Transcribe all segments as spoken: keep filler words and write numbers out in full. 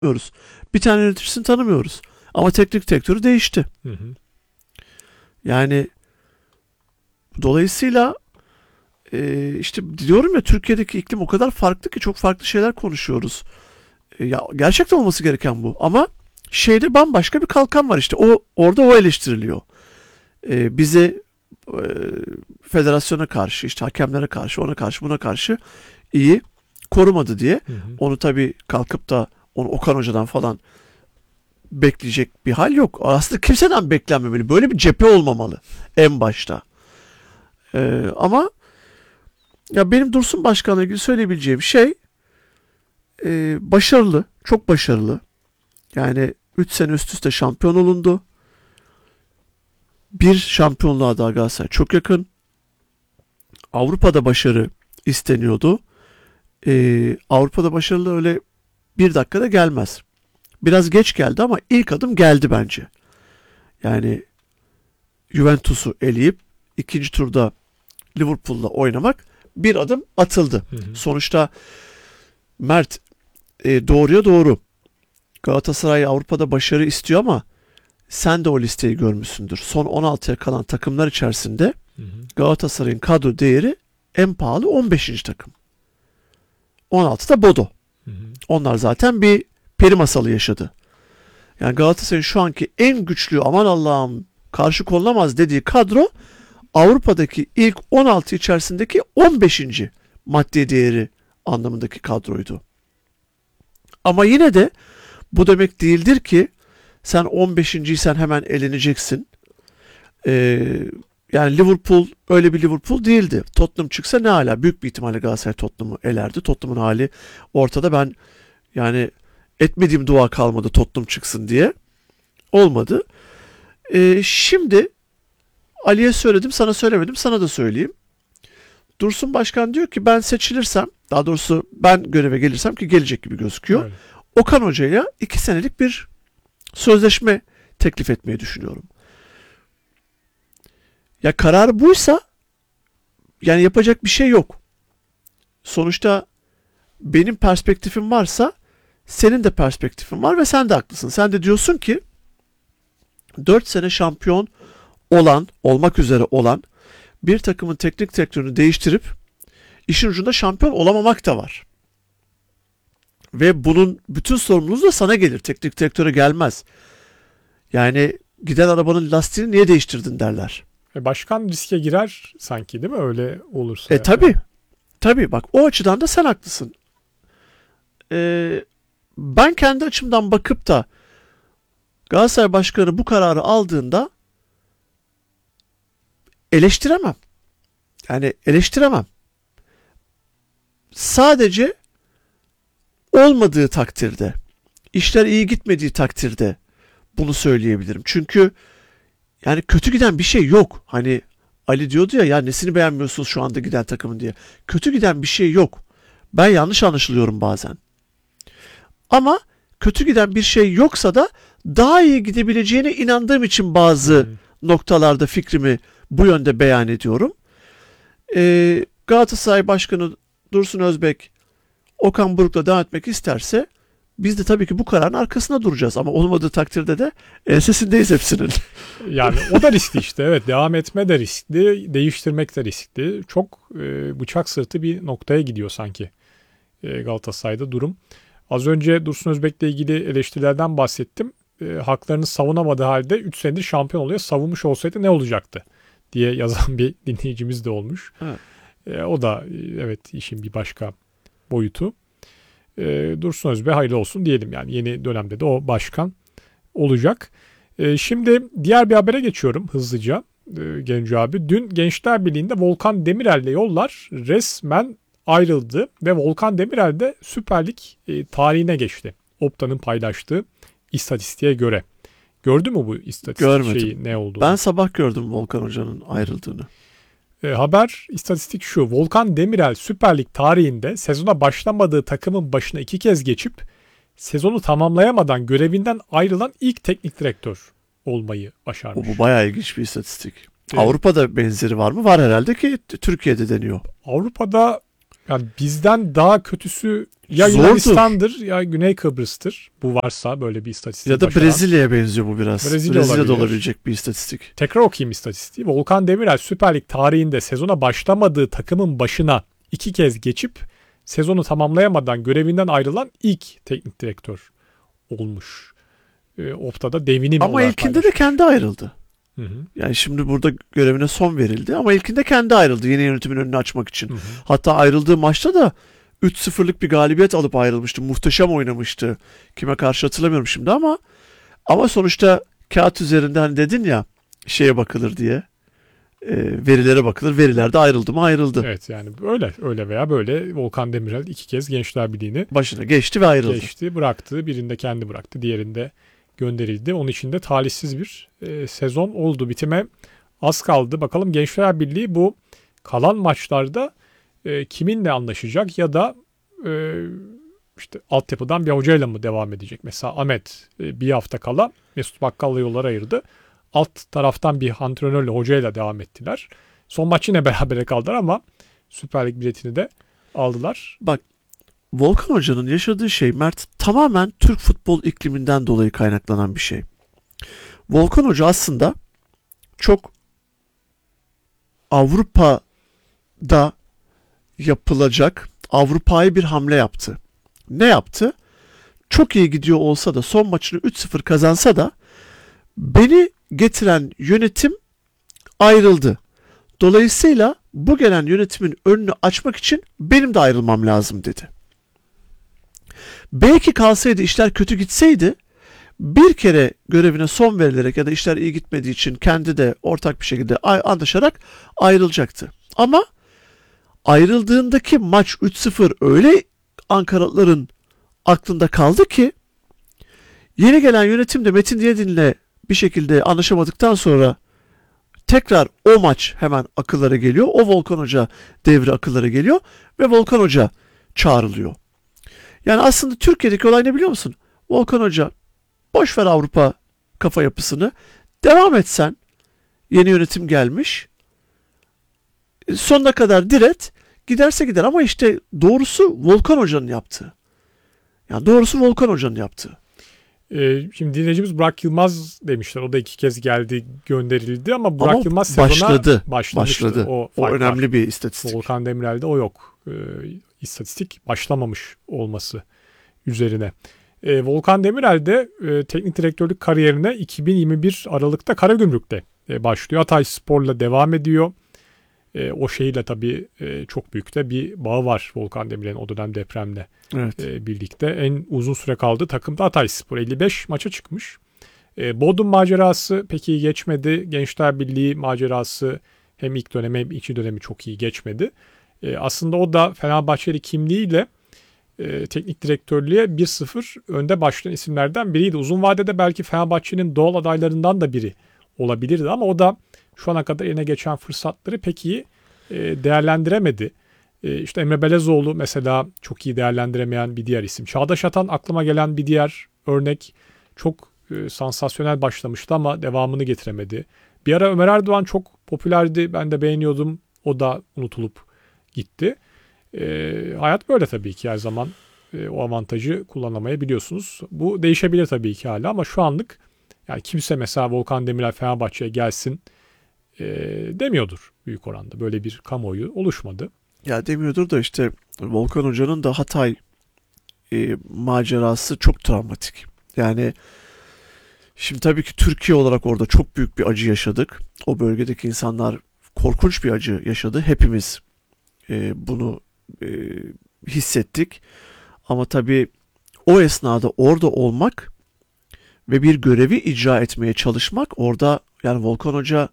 tanımıyoruz. Bir tane yöneticisini tanımıyoruz. Ama teknik direktörü değişti. Hı hı. Yani dolayısıyla e, işte diyorum ya, Türkiye'deki iklim o kadar farklı ki çok farklı şeyler konuşuyoruz. E, ya gerçekten olması gereken bu. Ama şeyde bambaşka bir kalkan var işte. O orada o eleştiriliyor. E, bize e, federasyona karşı, işte hakemlere karşı, ona karşı, buna karşı iyi korumadı diye. Hı hı. Onu tabii kalkıp da onu Okan Hoca'dan falan bekleyecek bir hal yok. Aslında kimseden beklenmemeli. Böyle bir cephe olmamalı en başta. Ee, ama ya benim Dursun Başkan'la ilgili söyleyebileceğim şey e, başarılı. Çok başarılı. Yani üç sene üst üste şampiyon olundu. Bir şampiyonluğa daha Galatasaray çok yakın. Avrupa'da başarı isteniyordu. Ee, Avrupa'da başarılı öyle bir dakikada gelmez. Biraz geç geldi ama ilk adım geldi bence. Yani Juventus'u eleyip ikinci turda Liverpool'la oynamak bir adım atıldı. Hı hı. Sonuçta Mert e, doğruya doğru. Galatasaray Avrupa'da başarı istiyor ama sen de o listeyi görmüşsündür. Son on altıya kalan takımlar içerisinde Hı hı. Galatasaray'ın kadro değeri en pahalı on beşinci takım. on altıda Bodo. Hı hı. Onlar zaten bir peri masalı yaşadı. Yani Galatasaray'ın şu anki en güçlü, aman Allah'ım karşı konulamaz dediği kadro Avrupa'daki ilk on altı içerisindeki on beşinci maddi değeri anlamındaki kadroydu. Ama yine de bu demek değildir ki sen on beşinciysen hemen eleneceksin. Ee, yani Liverpool öyle bir Liverpool değildi. Tottenham çıksa ne hala? Büyük bir ihtimalle Galatasaray Tottenham'ı elerdi. Tottenham'ın hali ortada. Ben yani etmediğim dua kalmadı Tottenham çıksın diye. Olmadı. Ee, şimdi Ali'ye söyledim, sana söylemedim, sana da söyleyeyim. Dursun Başkan diyor ki ben seçilirsem, daha doğrusu ben göreve gelirsem ki gelecek gibi gözüküyor. Evet. Okan Hoca'ya iki senelik bir sözleşme teklif etmeyi düşünüyorum. Ya karar buysa yani yapacak bir şey yok. Sonuçta benim perspektifim varsa senin de perspektifin var ve sen de haklısın. Sen de diyorsun ki dört sene şampiyon olan, olmak üzere olan bir takımın teknik direktörünü değiştirip işin ucunda şampiyon olamamak da var. Ve bunun bütün sorumluluğu da sana gelir. Teknik direktöre gelmez. Yani giden arabanın lastiğini niye değiştirdin derler. E başkan riske girer sanki, değil mi? Öyle olursa. E tabi. Tabi bak, o açıdan da sen haklısın. E, ben kendi açımdan bakıp da Galatasaray Başkanı bu kararı aldığında eleştiremem. Yani eleştiremem. Sadece olmadığı takdirde, işler iyi gitmediği takdirde bunu söyleyebilirim. Çünkü yani kötü giden bir şey yok. Hani Ali diyordu ya, ya nesini beğenmiyorsunuz şu anda giden takımın diye. Kötü giden bir şey yok. Ben yanlış anlaşılıyorum bazen. Ama kötü giden bir şey yoksa da daha iyi gidebileceğine inandığım için bazı hmm. noktalarda fikrimi bu yönde beyan ediyorum. Ee, Galatasaray Başkanı Dursun Özbek Okan Buruk'la devam etmek isterse biz de tabii ki bu kararın arkasında duracağız. Ama olmadığı takdirde de ensesindeyiz hepsinin. Yani o da riskli işte. Evet, devam etme de riskli, değiştirmek de riskli. Çok e, bıçak sırtı bir noktaya gidiyor sanki e, Galatasaray'da durum. Az önce Dursun Özbek'le ilgili eleştirilerden bahsettim. E, haklarını savunamadığı halde üç senedir şampiyon oluyor. Savunmuş olsaydı ne olacaktı diye yazan bir dinleyicimiz de olmuş. E, o da evet işin bir başka boyutu. E, Dursun Özbek hayırlı olsun diyelim, yani yeni dönemde de o başkan olacak. E, şimdi diğer bir habere geçiyorum hızlıca e, Genco abi. Dün Gençler Birliği'nde Volkan Demirel'le yollar resmen ayrıldı ve Volkan Demirel de Süper Lig e, tarihine geçti. Opta'nın paylaştığı istatistiğe göre. Gördün mü bu istatistik Görmedim. şeyi ne olduğunu? Ben sabah gördüm Volkan Hoca'nın ayrıldığını. E, haber, istatistik şu: Volkan Demirel Süper Lig tarihinde sezona başlamadığı takımın başına iki kez geçip sezonu tamamlayamadan görevinden ayrılan ilk teknik direktör olmayı başarmış. Bu, bu bayağı ilginç bir istatistik. Evet. Avrupa'da benzeri var mı? Var herhalde ki Türkiye'de deniyor. Avrupa'da Yani bizden daha kötüsü ya Zordur. Yunanistan'dır ya Güney Kıbrıs'tır. Bu varsa böyle bir istatistik Ya da başaran. Brezilya'ya benziyor bu biraz. Brezilya Brezilya'da olabilir. olabilecek bir istatistik. Tekrar okuyayım istatistiği. Volkan Demirel Süper Lig tarihinde sezona başlamadığı takımın başına iki kez geçip sezonu tamamlayamadan görevinden ayrılan ilk teknik direktör olmuş. E, Opta'da devinim Ama olarak ilkinde paylaşmış. de kendi ayrıldı. Hı hı. Yani şimdi burada görevine son verildi ama ilkinde kendi ayrıldı yeni yönetimin önünü açmak için. Hı hı. Hatta ayrıldığı maçta da üç sıfırlık bir galibiyet alıp ayrılmıştı. Muhteşem oynamıştı. Kime karşı hatırlamıyorum şimdi ama ama sonuçta kağıt üzerinde hani dedin ya şeye bakılır diye. E, verilere bakılır. Verilerde ayrıldı mı ayrıldı. Evet yani öyle öyle veya böyle Volkan Demirel iki kez Gençler Birliği'ni Başına geçti ve ayrıldı. geçti, bıraktı. Birinde kendi bıraktı, diğerinde gönderildi. Onun için de talihsiz bir e, sezon oldu. Bitime az kaldı. Bakalım Gençler Birliği bu kalan maçlarda e, kiminle anlaşacak ya da e, işte altyapıdan bir hocayla mı devam edecek? Mesela Ahmet e, bir hafta kala Mesut Bakkal'la yollar ayırdı. Alt taraftan bir antrenörle, hocayla devam ettiler. Son maç yine berabere kaldılar ama Süper Lig biletini de aldılar. Bak Volkan Hoca'nın yaşadığı şey Mert tamamen Türk futbol ikliminden dolayı kaynaklanan bir şey. Volkan Hoca aslında çok Avrupa'da yapılacak Avrupa'yı bir hamle yaptı. Ne yaptı? Çok iyi gidiyor olsa da son maçını üç sıfır kazansa da beni getiren yönetim ayrıldı. Dolayısıyla bu gelen yönetimin önünü açmak için benim de ayrılmam lazım dedi. Belki kalsaydı işler kötü gitseydi bir kere görevine son verilerek ya da işler iyi gitmediği için kendi de ortak bir şekilde anlaşarak ayrılacaktı. Ama ayrıldığındaki maç üç sıfır öyle Ankaralıların aklında kaldı ki yeni gelen yönetim de Metin Diyadin'le bir şekilde anlaşamadıktan sonra tekrar o maç hemen akıllara geliyor. O Volkan Hoca devri akıllara geliyor ve Volkan Hoca çağrılıyor. Yani aslında Türkiye'deki olay ne biliyor musun? Volkan Hoca boş ver Avrupa kafa yapısını. Devam etsen yeni yönetim gelmiş. Sonuna kadar diret. Giderse gider ama işte doğrusu Volkan Hoca'nın yaptığı. Yani doğrusu Volkan Hoca'nın yaptığı. Ee, şimdi dinleyicimiz Burak Yılmaz demişler. O da iki kez geldi, gönderildi ama Burak Ama Yılmaz sezona başladı. başlamıştı. Başladı. O, O fark önemli var. bir istatistik. Volkan Demirel'de o yok. Ee, istatistik başlamamış olması üzerine. Ee, Volkan Demirel de e, teknik direktörlük kariyerine iki bin yirmi bir Aralık'ta Karagümrük'te e, başlıyor. Hatayspor'la devam ediyor. E, o şehirle tabii e, çok büyük de bir bağı var Volkan Demirel'in o dönem depremle Evet. e, birlikte. En uzun süre kaldığı takım da Hatayspor. elli beş maça çıkmış. E, Bodrum macerası pek iyi geçmedi. Gençler Birliği macerası hem ilk dönemi hem ikinci dönemi çok iyi geçmedi. E, aslında o da Fenerbahçeli kimliğiyle e, teknik direktörlüğe bir sıfır önde başlayan isimlerden biriydi. Uzun vadede belki Fenerbahçe'nin doğal adaylarından da biri olabilirdi ama o da şu ana kadar eline geçen fırsatları pek iyi e, değerlendiremedi. E, işte Emre Belezoğlu mesela çok iyi değerlendiremeyen bir diğer isim. Çağdaş Atan aklıma gelen bir diğer örnek. Çok e, sansasyonel başlamıştı ama devamını getiremedi. Bir ara Ömer Erdoğan çok popülerdi. Ben de beğeniyordum. O da unutulup gitti. E, hayat böyle tabii ki her zaman e, o avantajı kullanamayabiliyorsunuz. Bu değişebilir tabii ki hala ama şu anlık yani kimse mesela Volkan Demirel Fenerbahçe'ye gelsin e, demiyordur büyük oranda. Böyle bir kamuoyu oluşmadı. Ya demiyordur da işte Volkan Hoca'nın da Hatay e, macerası çok travmatik. Yani şimdi tabii ki Türkiye olarak orada çok büyük bir acı yaşadık. O bölgedeki insanlar korkunç bir acı yaşadı. Hepimiz e, bunu e, hissettik. Ama tabii o esnada orada olmak ve bir görevi icra etmeye çalışmak orada yani Volkan Hoca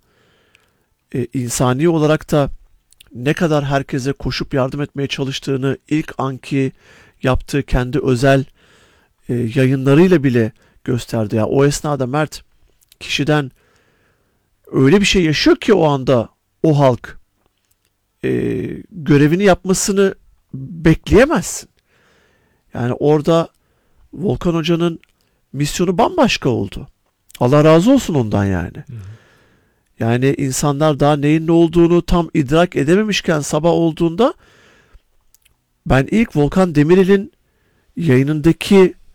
e, insani olarak da ne kadar herkese koşup yardım etmeye çalıştığını ilk anki yaptığı kendi özel e, yayınlarıyla bile gösterdi. Ya o esnada Mert kişiden öyle bir şey yaşıyor ki o anda o halk e, görevini yapmasını bekleyemezsin. Yani orada Volkan Hoca'nın misyonu bambaşka oldu. Allah razı olsun ondan yani. Hı hı. Yani insanlar daha neyin ne olduğunu tam idrak edememişken sabah olduğunda Ben ilk Volkan Demirel'in yayınındaki